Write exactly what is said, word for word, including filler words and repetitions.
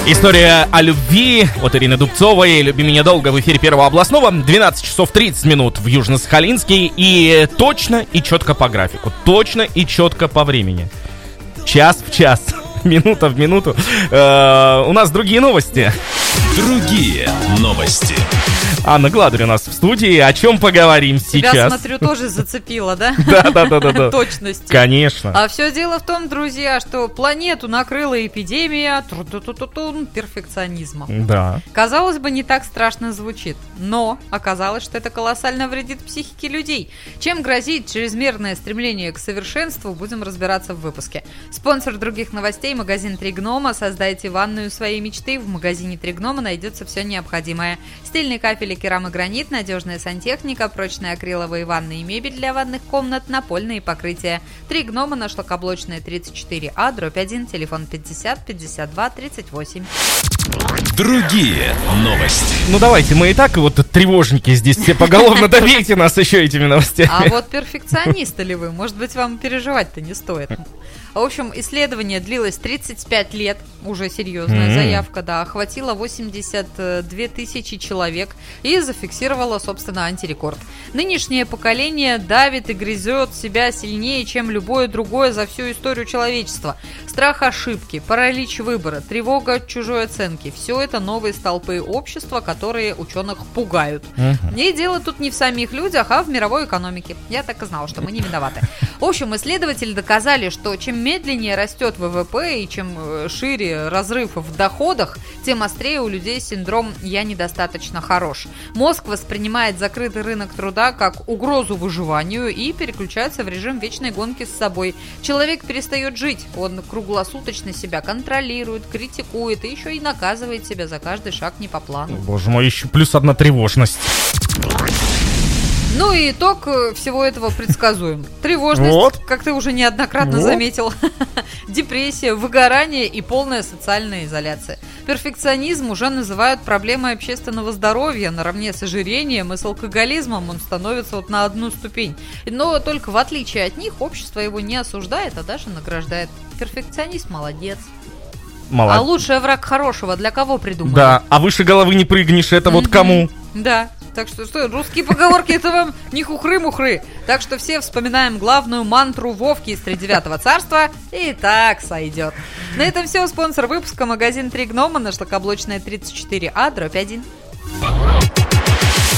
История о любви от Ирины Дубцовой. «Люби меня долго» в эфире Первого областного. двенадцать часов тридцать минут в Южно-Сахалинске. И точно и четко по графику. Точно и четко по времени. Час в час. Минута в минуту. Э-э, у нас другие новости. Другие новости. Анна Гладырь у нас в студии. О чем поговорим сейчас? Тебя, смотрю, тоже зацепило, да? Да, да, да, да. Точностью. Конечно. А все дело в том, друзья, что планету накрыла эпидемия перфекционизма. Да. Казалось бы, не так страшно звучит, но оказалось, что это колоссально вредит психике людей. Чем грозит чрезмерное стремление к совершенству, будем разбираться в выпуске. Спонсор других новостей — магазин «Три гнома». Создайте ванную своей мечты. В магазине «Три гнома» найдется все необходимое. Стильный кафель и керамогранит, надежная сантехника, прочные акриловые ванны и мебель для ванных комнат, напольные покрытия. «Три гнома» на Шлакоблочная, тридцать четыре А, дробь один, телефон пятьдесят пятьдесят два тридцать восемь. Другие новости. Ну давайте, мы и так вот тревожники здесь все поголовно, добейте нас еще этими новостями. А вот перфекционисты ли вы? Может быть, вам переживать-то не стоит. В общем, исследование длилось тридцать пять лет, уже серьезная mm-hmm. заявка, да, охватила восемьдесят две тысячи человек и зафиксировала, собственно, антирекорд. Нынешнее поколение давит и грызет себя сильнее, чем любое другое за всю историю человечества. Страх ошибки, паралич выбора, тревога от чужой оценки – все это новые столпы общества, которые ученых пугают. Mm-hmm. И дело тут не в самих людях, а в мировой экономике. Я так и знала, что мы не виноваты. В общем, исследователи доказали, что чем медленнее растет ВВП и чем шире разрыв в доходах, тем острее у людей синдром «я недостаточно хорош». Мозг воспринимает закрытый рынок труда как угрозу выживанию и переключается в режим вечной гонки с собой. Человек перестает жить, он круглосуточно себя контролирует, критикует и еще и наказывает себя за каждый шаг не по плану. Боже мой, еще плюс одна тревожность. Ну и итог всего этого предсказуем. Тревожность, вот. Как ты уже неоднократно вот. заметил, депрессия, выгорание и полная социальная изоляция. Перфекционизм уже называют проблемой общественного здоровья. Наравне с ожирением и с алкоголизмом он становится вот на одну ступень. Но только в отличие от них общество его не осуждает, а даже награждает. Перфекционист молодец. Молодец. А лучший враг хорошего для кого придумали? Да, а выше головы не прыгнешь, это mm-hmm. вот кому? Да. Так что, что, русские поговорки — это вам не хухры-мухры. Так что все вспоминаем главную мантру Вовки из Тридевятого царства. И так сойдет. На этом все. Спонсор выпуска — магазин «Три гнома» на Шлакоблочная, тридцать четыре А, дробь один.